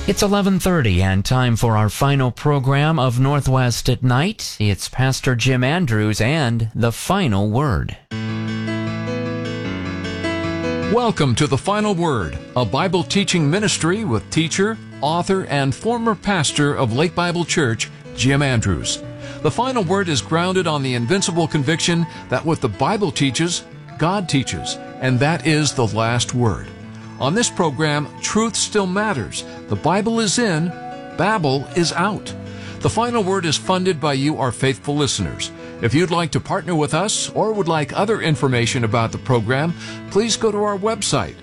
It's 11:30 and time for our final program of Northwest at Night. It's Pastor Jim Andrews and The Final Word. Welcome to The Final Word, a Bible teaching ministry with teacher, author, and former pastor of Lake Bible Church, Jim Andrews. The Final Word is grounded on the invincible conviction that what the Bible teaches, God teaches, and that is the last word. On this program, truth still matters. The Bible is in, Babel is out. The Final Word is funded by you, our faithful listeners. If you'd like to partner with us or would like other information about the program, please go to our website,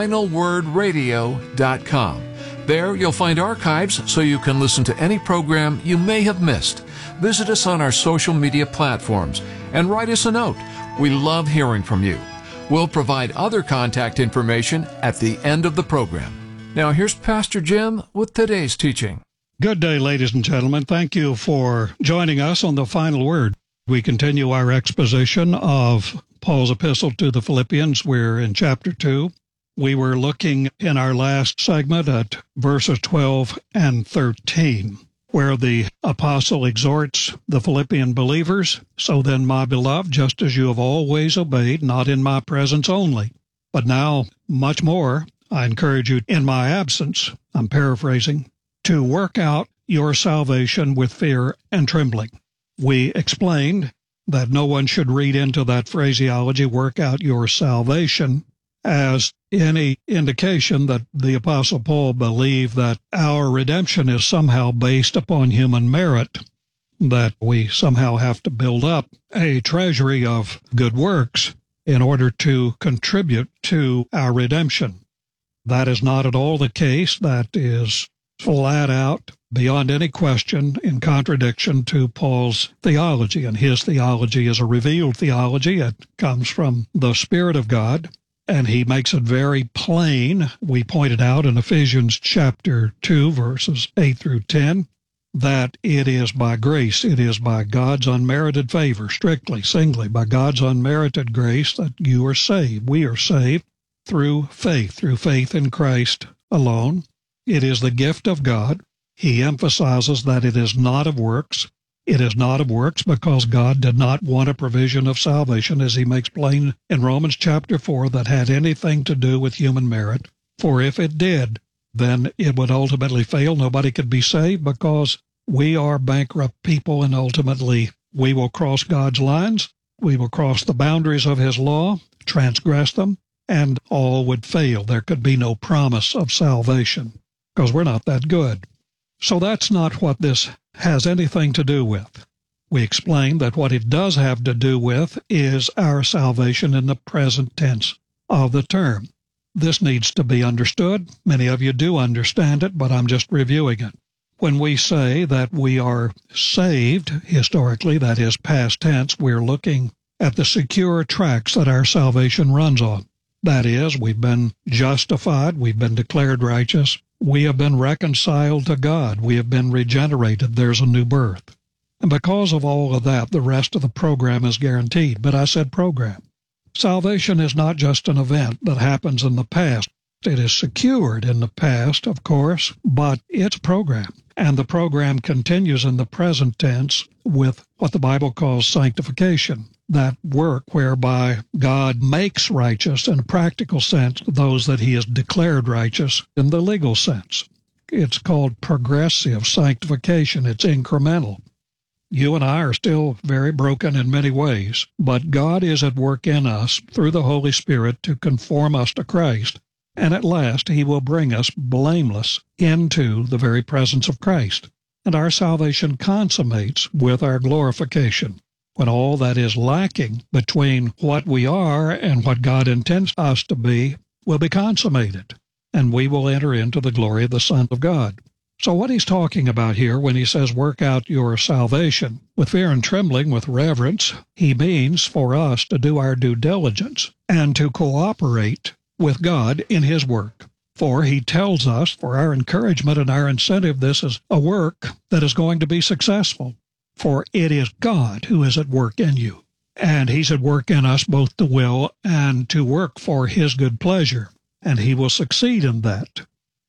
finalwordradio.com. There you'll find archives so you can listen to any program you may have missed. Visit us on our social media platforms and write us a note. We love hearing from you. We'll provide other contact information at the end of the program. Now here's Pastor Jim with today's teaching. Good day, ladies and gentlemen. Thank you for joining us on The Final Word. We continue our exposition of Paul's epistle to the Philippians. We're in chapter 2. We were looking in our last segment at verses 12 and 13, where the apostle exhorts the Philippian believers, "So then, my beloved, just as you have always obeyed, not in my presence only, but now much more, I encourage you in my absence," I'm paraphrasing, "to work out your salvation with fear and trembling." We explained that no one should read into that phraseology, "work out your salvation," as any indication that the Apostle Paul believed that our redemption is somehow based upon human merit, that we somehow have to build up a treasury of good works in order to contribute to our redemption. That is not at all the case. That is flat out, beyond any question, in contradiction to Paul's theology. And his theology is a revealed theology. It comes from the Spirit of God. And he makes it very plain. We pointed out in Ephesians chapter 2, verses 8 through 10, that it is by grace, it is by God's unmerited favor, strictly, singly, by God's unmerited grace that you are saved. We are saved through faith in Christ alone. It is the gift of God. He emphasizes that it is not of works. It is not of works because God did not want a provision of salvation, as he makes plain in Romans chapter 4, that had anything to do with human merit. For if it did, then it would ultimately fail. Nobody could be saved because we are bankrupt people, and ultimately we will cross God's lines. We will cross the boundaries of his law, transgress them, and all would fail. There could be no promise of salvation because we're not that good. So that's not what this has anything to do with. We explained that what it does have to do with is our salvation in the present tense of the term. This needs to be understood. Many of you do understand it, but I'm just reviewing it. When we say that we are saved, historically, that is past tense, we're looking at the secure tracks that our salvation runs on. That is, we've been justified, we've been declared righteous, we have been reconciled to God. We have been regenerated. There's a new birth. And because of all of that, the rest of the program is guaranteed. But I said program. Salvation is not just an event that happens in the past. It is secured in the past, of course, but it's program. And the program continues in the present tense with what the Bible calls sanctification. That work whereby God makes righteous in a practical sense those that he has declared righteous in the legal sense. It's called progressive sanctification. It's incremental. You and I are still very broken in many ways, but God is at work in us through the Holy Spirit to conform us to Christ, and at last he will bring us blameless into the very presence of Christ. And our salvation consummates with our glorification, when all that is lacking between what we are and what God intends us to be will be consummated, and we will enter into the glory of the Son of God. So what he's talking about here when he says work out your salvation with fear and trembling, with reverence, he means for us to do our due diligence and to cooperate with God in his work. For he tells us, for our encouragement and our incentive, this is a work that is going to be successful. For it is God who is at work in you, and he's at work in us both to will and to work for his good pleasure, and he will succeed in that.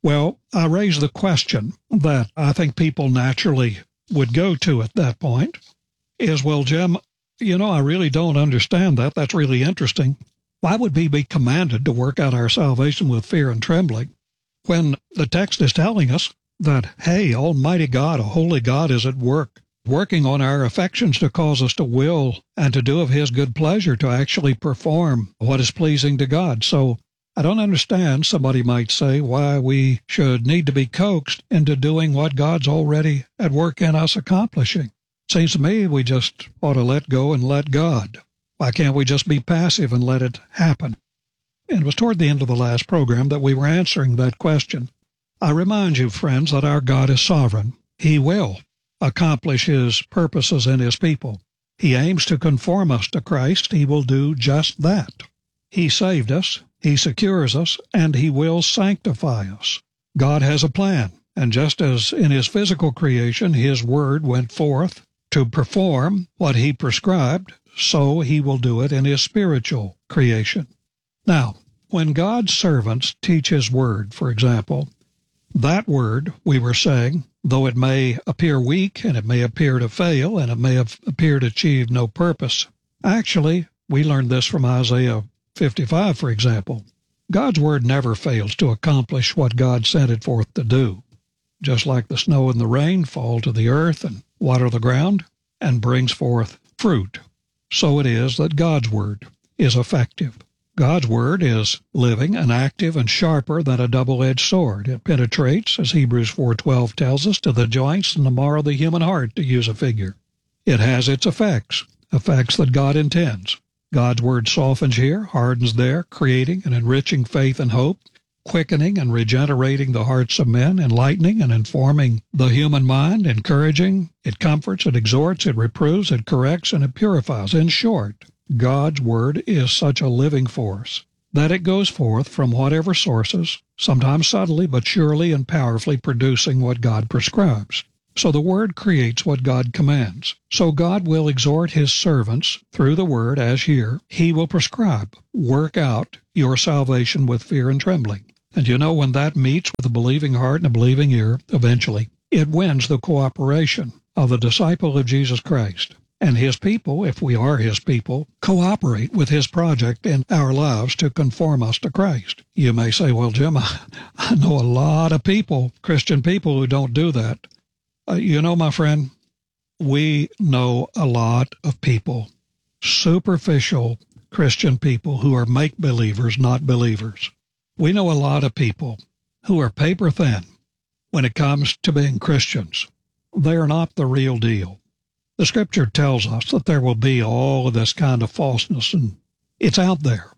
Well, I raised the question that I think people naturally would go to at that point is, well, Jim, I really don't understand that. That's really interesting. Why would we be commanded to work out our salvation with fear and trembling when the text is telling us that, hey, Almighty God, a holy God is at work, working on our affections to cause us to will and to do of His good pleasure to actually perform what is pleasing to God. So I don't understand, somebody might say, why we should need to be coaxed into doing what God's already at work in us accomplishing. Seems to me we just ought to let go and let God. Why can't we just be passive and let it happen? And it was toward the end of the last program that we were answering that question. I remind you, friends, that our God is sovereign. He will accomplish His purposes in His people. He aims to conform us to Christ. He will do just that. He saved us, He secures us, and He will sanctify us. God has a plan, and just as in His physical creation His word went forth to perform what He prescribed, so He will do it in His spiritual creation. Now, when God's servants teach His word, for example, that word, we were saying, though it may appear weak and it may appear to fail and it may appear to achieve no purpose, actually, we learned this from Isaiah 55, for example. God's word never fails to accomplish what God sent it forth to do. Just like the snow and the rain fall to the earth and water the ground and brings forth fruit, so it is that God's word is effective. God's word is living and active and sharper than a double-edged sword. It penetrates, as Hebrews 4:12 tells us, to the joints and the marrow of the human heart, to use a figure. It has its effects that God intends. God's word softens here, hardens there, creating and enriching faith and hope, quickening and regenerating the hearts of men, enlightening and informing the human mind, encouraging, it comforts, it exhorts, it reproves, it corrects, and it purifies. In short, God's word is such a living force that it goes forth from whatever sources, sometimes subtly but surely and powerfully producing what God prescribes. So the Word creates what God commands. So God will exhort His servants through the Word, as here. He will prescribe, work out your salvation with fear and trembling. And when that meets with a believing heart and a believing ear, eventually, it wins the cooperation of the disciple of Jesus Christ. And His people, if we are His people, cooperate with His project in our lives to conform us to Christ. You may say, well, Jim, I know a lot of people, Christian people, who don't do that. My friend, we know a lot of people, superficial Christian people who are make-believers, not believers. We know a lot of people who are paper thin when it comes to being Christians. They are not the real deal. The Scripture tells us that there will be all of this kind of falseness, and it's out there.